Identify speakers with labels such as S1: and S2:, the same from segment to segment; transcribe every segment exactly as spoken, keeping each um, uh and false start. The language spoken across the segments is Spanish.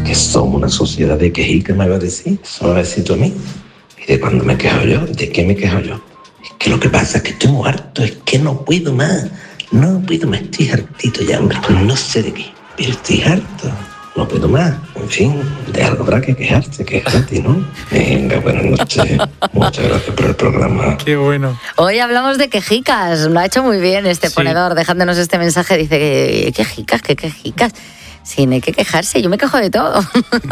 S1: que somos una sociedad de quejicas, me va a decir. Eso me va a decir tú a mí. ¿Y de cuándo me quejo yo? ¿De qué me quejo yo? Es que lo que pasa es que estoy muy harto, es que no puedo más. No puedo más, estoy hartito ya, hombre. No sé de qué, pero estoy harto. No puedo más. En fin, de algo habrá que quejarse, quejarte, ¿no? Venga, buenas noches. Muchas gracias por el programa.
S2: Qué bueno.
S3: Hoy hablamos de quejicas. Lo ha hecho muy bien este sí. ponedor, dejándonos este mensaje. Dice, quejicas, qué quejicas. Sí, no hay que quejarse, yo me quejo de todo.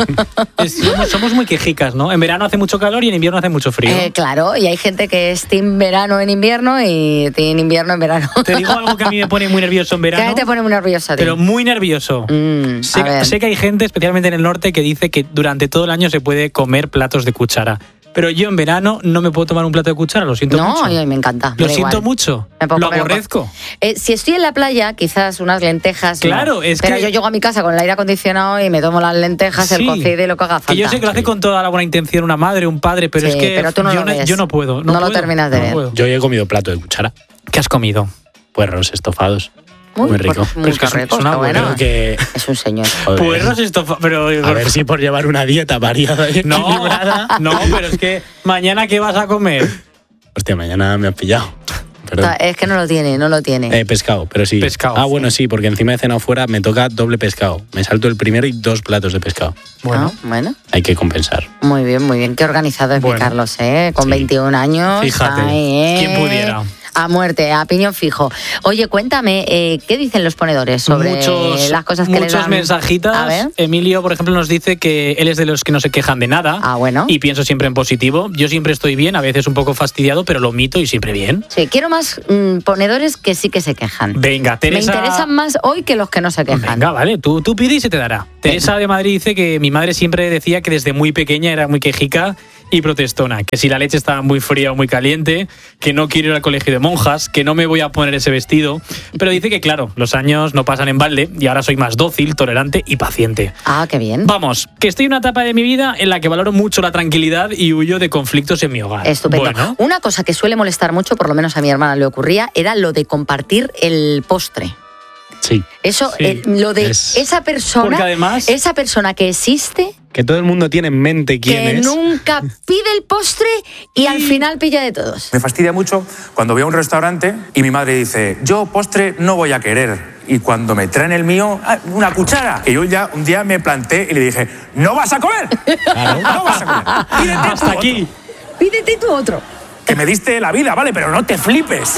S2: Somos, somos muy quejicas, ¿no? En verano hace mucho calor y en invierno hace mucho frío.
S3: Eh, claro, y hay gente que es team verano en invierno y team invierno en verano.
S2: Te digo algo que a mí me pone muy nervioso en verano.
S3: ¿Qué te pone muy nervioso?
S2: Pero muy nervioso.
S3: Mm,
S2: sé, sé que hay gente, especialmente en el norte, que dice que durante todo el año se puede comer platos de cuchara. Pero yo en verano no me puedo tomar un plato de cuchara, lo siento
S3: no,
S2: mucho.
S3: No, me encanta.
S2: Lo siento igual. mucho, lo aborrezco.
S3: Eh, si estoy en la playa, quizás unas lentejas.
S2: Claro,
S3: no.
S2: es
S3: Pero
S2: que...
S3: yo llego a mi casa con el aire acondicionado y me tomo las lentejas, sí, el cocido y lo que haga falta.
S2: Que yo sé que lo hace con toda la buena intención una madre, un padre, pero
S3: sí,
S2: es que
S3: pero tú no
S2: yo,
S3: lo
S2: no,
S3: ves.
S2: yo no puedo.
S3: No,
S2: No,
S3: no
S2: puedo,
S3: lo terminas de
S2: no
S3: ver.
S2: Puedo.
S4: Yo he comido plato de cuchara.
S2: ¿Qué has comido?
S4: Puerros estofados.
S3: Muy,
S4: muy rico.
S3: Muy es, que
S2: es, una
S3: bueno.
S4: que...
S3: es un señor.
S2: Puerros estofados, pero...
S4: A ver si por llevar una dieta variada y
S2: no,
S4: equilibrada.
S2: No, pero es que mañana ¿qué vas a comer?
S4: Hostia, mañana me has pillado. Perdón.
S3: Es que no lo tiene, no lo tiene.
S4: Eh, pescado, pero sí.
S2: Pescado.
S4: Ah, bueno, sí, porque encima de cenado fuera me toca doble pescado. Me salto el primero y dos platos de pescado.
S3: Bueno, ah, bueno.
S4: Hay que compensar.
S3: Muy bien, muy bien. Qué organizado es bueno. mi Carlos, ¿eh? Con sí. veintiún años.
S2: Fíjate,
S3: ay, ¿eh?
S2: ¿quién pudiera?
S3: A muerte, a piñón fijo. Oye, cuéntame, eh, ¿qué dicen los ponedores sobre
S2: muchos,
S3: las cosas que
S2: muchos
S3: les dan?
S2: mensajitas.
S3: A ver.
S2: Emilio, por ejemplo, nos dice que él es de los que no se quejan de nada.
S3: Ah, bueno.
S2: Y pienso siempre en positivo. Yo siempre estoy bien, a veces un poco fastidiado, pero lo omito y siempre bien.
S3: Sí, quiero más mmm, ponedores que sí que se quejan.
S2: Venga, Teresa.
S3: Me interesan más hoy que los que no se quejan.
S2: Venga, vale, tú, tú pide y se te dará. Venga. Teresa de Madrid dice que mi madre siempre decía que desde muy pequeña era muy quejica y protestona, que si la leche estaba muy fría o muy caliente, que no quiero ir al colegio de monjas, que no me voy a poner ese vestido, pero dice que claro, los años no pasan en balde y ahora soy más dócil, tolerante y paciente.
S3: Ah, qué bien.
S2: Vamos, que estoy en una etapa de mi vida en la que valoro mucho la tranquilidad y huyo de conflictos en mi hogar.
S3: Estupendo.
S2: Bueno.
S3: Una cosa que suele molestar mucho, por lo menos a mi hermana le ocurría, era lo de compartir el postre.
S4: Sí.
S3: Eso,
S2: sí,
S3: eh, lo de
S4: es...
S3: esa persona,
S2: Porque además,
S3: esa persona que existe,
S4: que todo el mundo tiene en mente quién
S3: que
S4: es,
S3: nunca pide el postre y, y al final pilla de todos.
S5: Me fastidia mucho cuando voy a un restaurante y mi madre dice, yo postre no voy a querer. Y cuando me traen el mío, ¡ah, una cuchara! Que yo ya un día me planté y le dije, ¡no vas a comer!
S4: Claro.
S5: ¡No vas a comer! Pídete
S2: hasta
S5: tú
S2: aquí.
S5: Otro.
S3: Pídete tú otro.
S5: Que me diste la vida, vale, pero no te flipes.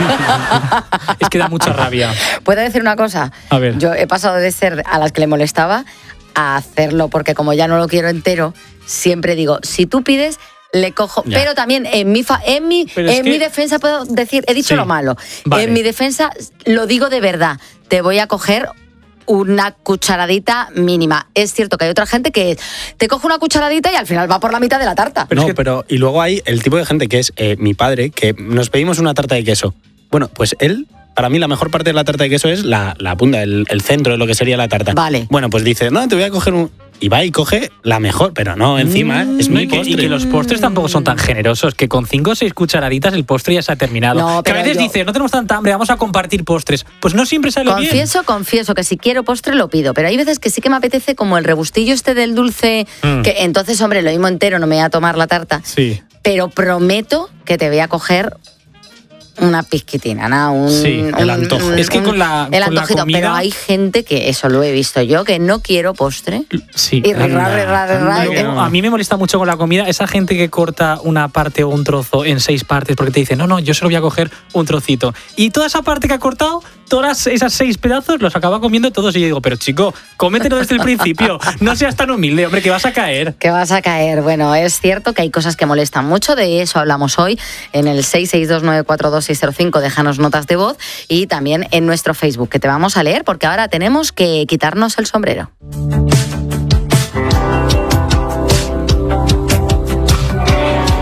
S2: Es que da mucha rabia.
S3: ¿Puedo decir una cosa?
S2: A ver.
S3: Yo he pasado de ser a las que le molestaba a hacerlo, porque como ya no lo quiero entero, siempre digo, si tú pides, le cojo. Ya. Pero también en mi fa, en mi, en
S2: que...
S3: mi defensa puedo decir, he dicho sí. lo malo. Vale. En mi defensa lo digo de verdad. Te voy a coger una cucharadita mínima. Es cierto que hay otra gente que te coge una cucharadita y al final va por la mitad de la tarta.
S4: Pero no, es que... pero y luego hay el tipo de gente que es eh, mi padre, que nos pedimos una tarta de queso. Bueno, pues él, para mí la mejor parte de la tarta de queso es la, la punta, el, el centro de lo que sería la tarta.
S3: Vale.
S4: Bueno, pues dice, no, te voy a coger un... Y va y coge la mejor, pero no, encima mm, es muy
S2: y que,
S4: postre.
S2: y que los postres tampoco son tan generosos, que con cinco o seis cucharaditas el postre ya se ha terminado.
S3: No,
S2: que a veces
S3: yo...
S2: dice, no tenemos tanta hambre, vamos a compartir postres. Pues no siempre sale
S3: confieso,
S2: bien.
S3: Confieso, confieso que si quiero postre lo pido, pero hay veces que sí que me apetece como el rebustillo este del dulce, mm. que entonces, hombre, lo mismo entero, no me voy a tomar la tarta.
S2: Sí.
S3: Pero prometo que te voy a coger una pizquitina, ¿no? Un,
S2: sí,
S3: un,
S2: el antojo.
S3: Un,
S2: es que con la,
S3: el
S2: con
S3: antojito,
S2: la comida...
S3: pero hay gente que, eso lo he visto yo, que no quiero postre.
S2: Sí.
S3: Y rirra, rirra, rirra,
S2: no, no. A mí me molesta mucho con la comida esa gente que corta una parte o un trozo en seis partes porque te dice, no, no, yo solo voy a coger un trocito. Y toda esa parte que ha cortado, todas esas seis pedazos los acaba comiendo todos. Y yo digo, pero chico, cómetelo desde el principio. No seas tan humilde, hombre, que vas a caer.
S3: Que vas a caer. Bueno, es cierto que hay cosas que molestan mucho. De eso hablamos hoy en el seis seis dos nueve cuatro dos seis cero cinco. Déjanos notas de voz y también en nuestro Facebook, que te vamos a leer porque ahora tenemos que quitarnos el sombrero.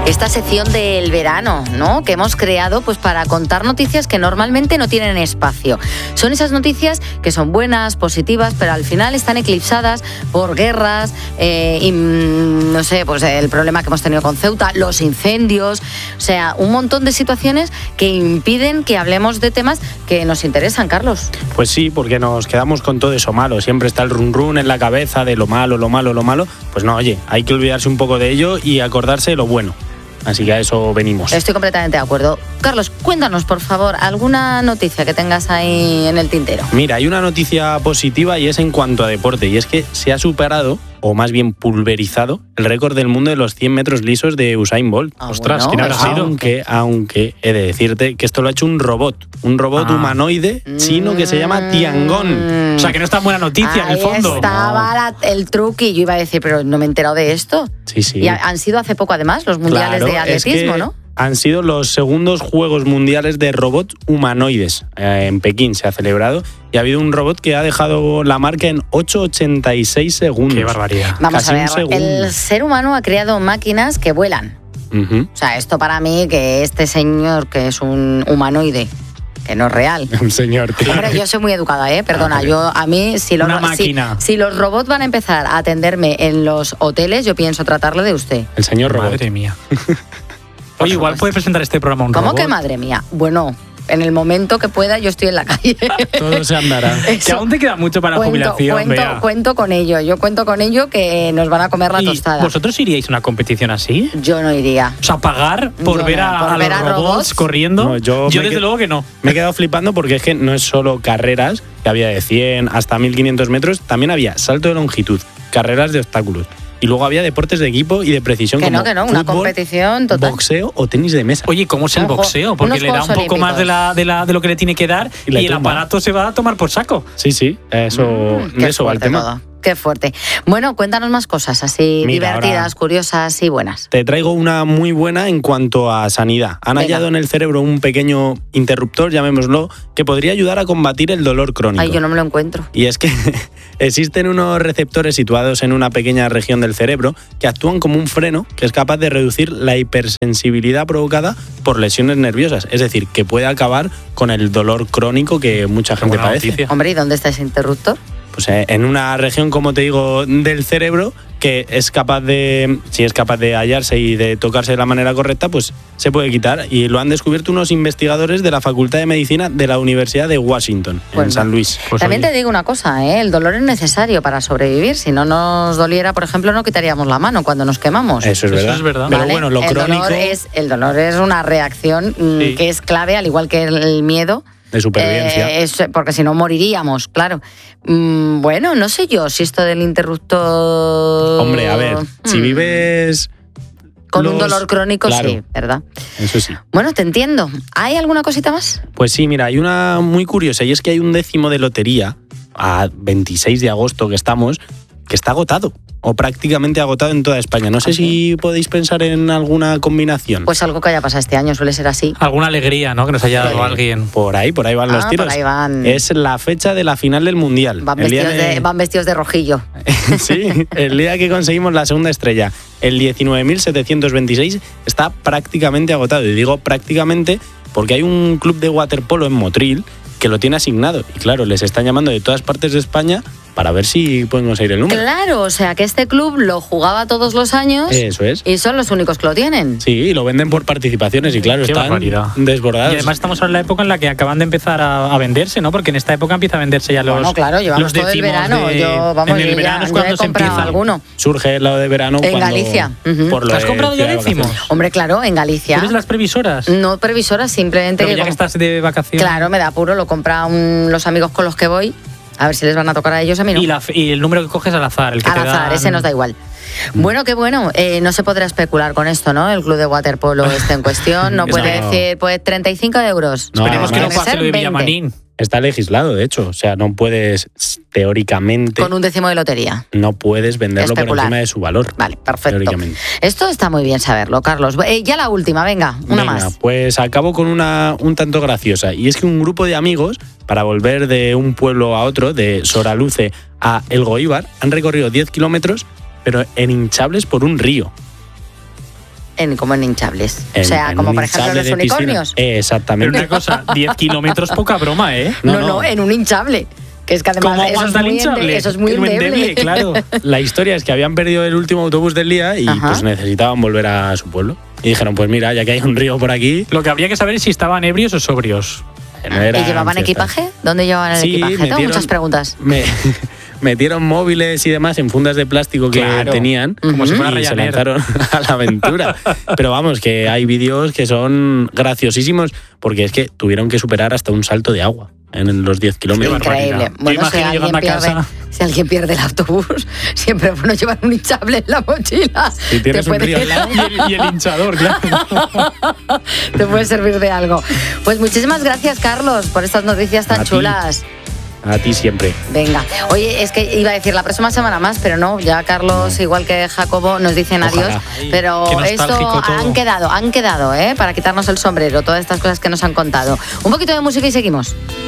S3: esta sección del verano, ¿no? Que hemos creado pues para contar noticias que normalmente no tienen espacio. Son esas noticias que son buenas, positivas, pero al final están eclipsadas por guerras, eh, y no sé, pues el problema que hemos tenido con Ceuta, los incendios, o sea, un montón de situaciones que impiden que hablemos de temas que nos interesan, Carlos.
S4: Pues sí, porque nos quedamos con todo eso malo. Siempre está el run run en la cabeza de lo malo, lo malo, lo malo. Pues no, oye, hay que olvidarse un poco de ello y acordarse de lo bueno. Así que a eso venimos.
S3: Estoy completamente de acuerdo. Carlos, cuéntanos, por favor, alguna noticia que tengas ahí en el tintero.
S4: Mira, hay una noticia positiva y es en cuanto a deporte. Y es que se ha superado, o más bien pulverizado, el récord del mundo de los cien metros lisos de Usain Bolt.
S2: Ah, Ostras, bueno, ¿quién habrá sido?
S4: Aunque, aunque he de decirte que esto lo ha hecho un robot. Un robot ah. humanoide chino que se llama Tiangong.
S2: O sea, que no es tan buena noticia,
S3: ahí
S2: en el fondo.
S3: Estaba la, el truqui. Yo iba a decir, pero no me he enterado de esto.
S4: Sí, sí.
S3: Y han sido hace poco, además, los mundiales
S4: claro,
S3: de atletismo,
S4: es que
S3: ¿no?
S4: Han sido los segundos Juegos Mundiales de Robots Humanoides. Eh, en Pekín se ha celebrado y ha habido un robot que ha dejado la marca en ocho ochenta y seis segundos.
S2: ¡Qué barbaridad!
S3: Vamos
S4: Casi
S3: a ver, el ser humano ha creado máquinas que vuelan.
S4: Uh-huh.
S3: O sea, esto para mí, que este señor, que es un humanoide, que no es real.
S4: Un señor, tío.
S3: Hombre, yo soy muy educada, ¿eh? Perdona,
S4: ah,
S3: yo a mí, si los,
S2: Una máquina.
S3: Si, si los robots van a empezar a atenderme en los hoteles, yo pienso tratarle de usted.
S4: El señor robot.
S2: Madre mía. Oye, igual puede presentar este programa un
S3: ¿Cómo
S2: robot.
S3: que madre mía? Bueno, en el momento que pueda, yo estoy en la calle.
S4: Todo se andará.
S2: Que aún te queda mucho para la
S3: cuento,
S2: jubilación,
S3: cuento,
S2: Bea.
S3: cuento con ello, yo cuento con ello que nos van a comer la
S2: ¿Y
S3: tostada.
S2: vosotros iríais a una competición así?
S3: Yo no iría.
S2: O sea, pagar por
S3: Yo
S2: ver
S3: no,
S2: a,
S3: por
S2: a
S3: ver
S2: los
S3: a
S2: robots,
S3: robots.
S2: corriendo.
S4: No, yo
S2: yo
S4: me
S2: desde
S4: qued-
S2: luego que no.
S4: Me he quedado flipando porque es que no es solo carreras, que había de cien hasta mil quinientos metros, también había salto de longitud, carreras de obstáculos. Y luego había deportes de equipo y de precisión
S3: Que
S4: como
S3: no, que no, una
S4: fútbol,
S3: competición total.
S4: boxeo o tenis de mesa.
S2: Oye, ¿cómo es el
S3: Ojo,
S2: boxeo? Porque
S3: unos
S2: le da un
S3: Juegos
S2: poco más de,
S3: Olímpicos.
S2: la, de, la, de lo que le tiene que dar
S4: Y
S2: y,
S4: le
S2: el
S4: tumba.
S2: aparato se va a tomar por saco.
S4: Sí, sí, eso,
S3: Mm,
S4: de
S3: qué
S4: eso va el
S3: fuerte
S4: tema.
S3: todo. Qué fuerte. Bueno, cuéntanos más cosas así
S4: Mira,
S3: divertidas,
S4: ahora-
S3: curiosas y buenas.
S4: Te traigo una muy buena en cuanto a sanidad. Han
S3: Venga.
S4: hallado en el cerebro un pequeño interruptor, llamémoslo, que podría ayudar a combatir el dolor crónico.
S3: Ay, yo no me lo encuentro.
S4: Y es que existen unos receptores situados en una pequeña región del cerebro que actúan como un freno que es capaz de reducir la hipersensibilidad provocada por lesiones nerviosas. Es decir, que puede acabar con el dolor crónico que mucha gente
S2: buena
S4: padece.
S2: noticia.
S3: Hombre, ¿y dónde está ese interruptor?
S4: Pues eh, en una región, como te digo, del cerebro que es capaz de, si es capaz de hallarse y de tocarse de la manera correcta, pues se puede quitar. Y lo han descubierto unos investigadores de la Facultad de Medicina de la Universidad de Washington,
S3: Bueno.
S4: en San Luis.
S2: Pues
S3: También
S2: oye.
S3: te digo una cosa, ¿eh? El dolor es necesario para sobrevivir. Si no nos doliera, por ejemplo, no quitaríamos la mano cuando nos quemamos.
S4: Eso es
S2: Eso
S4: verdad.
S2: es verdad.
S4: Pero
S3: ¿Vale?
S4: bueno, lo
S3: el
S4: crónico
S3: Dolor es, el dolor es una reacción mm,
S2: Sí.
S3: que es clave, al igual que el, el miedo.
S4: de supervivencia.
S3: Eh, es- porque si no moriríamos, claro. Mm, bueno, no sé yo si esto del interruptor...
S4: Hombre, a ver, si
S3: Mm,
S4: vives
S3: con un
S4: los-
S3: dolor crónico,
S4: Claro,
S3: sí, ¿verdad?
S4: eso sí.
S3: Bueno, te entiendo. ¿Hay alguna cosita más?
S4: Pues sí, mira, hay una muy curiosa y es que hay un décimo de lotería a veintiséis de agosto que estamos que está agotado o prácticamente agotado en toda España. No sé
S3: ¿Ah, sí?
S4: si podéis pensar en alguna combinación.
S3: Pues algo que haya pasado este año, suele ser así.
S2: Alguna alegría, ¿no? Que nos haya dado
S3: Sí.
S2: alguien.
S4: Por ahí, por ahí van los
S3: Ah,
S4: tiros.
S3: por ahí van.
S4: Es la fecha de la final del Mundial.
S3: Van
S4: El día
S3: vestidos de... van vestidos de rojillo.
S4: Sí, el día que conseguimos la segunda estrella, el diecinueve mil setecientos veintiséis, está prácticamente agotado. Y digo prácticamente porque hay un club de waterpolo en Motril que lo tiene asignado. Y claro, les están llamando de todas partes de España para ver si pueden conseguir el número.
S3: Claro, o sea que este club lo jugaba todos los años
S4: Eso es.
S3: y son los únicos que lo tienen.
S4: Sí, y lo venden por participaciones y claro,
S2: Qué
S4: están
S2: barbaridad.
S4: desbordados.
S2: Y además estamos ahora en la época en la que acaban de empezar a, a venderse, ¿no? Porque en esta época empieza a venderse ya los
S3: Bueno, claro, llevamos
S2: los
S3: todo el
S2: décimos
S3: verano.
S2: de-
S3: Yo, vamos,
S2: en el
S3: yo
S2: verano
S3: ya,
S2: es
S3: yo
S2: cuando
S3: he
S2: se
S3: comprado
S2: empieza.
S3: alguno.
S4: Surge lo de verano
S3: En
S4: cuando-
S3: Galicia. Ujú.
S4: por lo
S2: ¿Lo has
S4: de
S2: comprado ya
S4: Ciudad de
S2: décimos?
S4: Vacaciones.
S3: Hombre, claro, en Galicia.
S2: ¿Eres de las previsoras?
S3: No previsora, simplemente
S2: Pero
S3: que
S2: ya que
S3: como-
S2: estás de vacaciones.
S3: Claro, me da apuro, lo compran los amigos con los que voy. A ver si les van a tocar a ellos, a mí no.
S2: Y, la, y el número que coges al azar, el que
S3: Al
S2: te
S3: azar,
S2: dan-
S3: ese nos da igual. Bueno, qué bueno. Eh, no se podrá especular con esto, ¿no? El club de waterpolo este en cuestión. No
S2: Eso
S3: puede
S4: no.
S3: decir, pues treinta y cinco euros.
S4: No,
S2: Esperemos que no
S4: además-
S2: pase lo de
S3: veinte.
S2: Villamarín.
S4: Está legislado, de hecho. O sea, no puedes, teóricamente,
S3: Con un décimo de lotería.
S4: no puedes venderlo por
S3: Especular.
S4: encima de su valor.
S3: Vale, perfecto.
S4: Teóricamente.
S3: Esto está muy bien saberlo, Carlos. Eh, ya la última, venga, una
S4: Venga,
S3: más.
S4: pues acabo con una un tanto graciosa. Y es que un grupo de amigos, para volver de un pueblo a otro, de Soraluce a Elgoíbar, han recorrido diez kilómetros, pero en hinchables por un río.
S3: en, como en hinchables.
S4: En-
S3: o sea,
S4: en
S3: como
S4: un
S3: por ejemplo
S4: hinchable
S3: los
S4: de piscina.
S3: unicornios.
S4: Eh,
S2: Pero
S4: Exactamente.
S2: una cosa, diez kilómetros, poca broma, ¿eh?
S3: No,
S4: no,
S3: no,
S4: no.
S3: en un hinchable. Que es que además
S2: ¿Cómo
S3: eso es,
S2: aguanta el
S3: muy
S2: hinchable?
S3: ende- eso es muy
S2: El
S3: endeble.
S2: endeble, claro.
S4: La historia es que habían perdido el último autobús del día y
S3: Ajá.
S4: pues necesitaban volver a su pueblo. Y dijeron, pues mira, ya que hay un río por aquí...
S2: Lo que habría que saber es si estaban ebrios o sobrios.
S4: eh, no eran
S3: ¿Y llevaban
S4: fiestas.
S3: equipaje? ¿Dónde llevaban el
S4: Sí,
S3: equipaje? Tengo
S4: metieron-
S3: muchas preguntas.
S4: Me, metieron móviles y demás en fundas de plástico que
S2: Claro,
S4: tenían
S2: como si fuera
S4: y se
S2: Ryanair.
S4: lanzaron a la aventura. Pero vamos, que hay vídeos que son graciosísimos porque es que tuvieron que superar hasta un salto de agua en los diez kilómetros.
S2: Qué barbaridad.
S3: Increíble.
S2: Yo
S3: Bueno, si
S2: imagino
S3: alguien,
S2: llegando a
S3: pierde,
S2: casa.
S3: si alguien pierde el autobús, siempre es bueno llevar un hinchable en la mochila.
S4: Si tienes
S3: Te
S4: un
S3: puede-
S4: río al lado.
S2: Y el, y el hinchador, claro.
S3: Te puede servir de algo. Pues muchísimas gracias, Carlos, por estas noticias tan
S4: A ti.
S3: chulas.
S4: A ti siempre.
S3: Venga, oye, es que iba a decir la próxima semana más, pero no, ya Carlos, igual que Jacobo, nos dicen
S4: Ojalá.
S3: adiós.
S2: Ay,
S3: Pero
S2: qué
S3: esto
S2: nostálgico todo.
S3: han quedado, han quedado, ¿eh? Para quitarnos el sombrero, todas estas cosas que nos han contado. Un poquito de música y seguimos.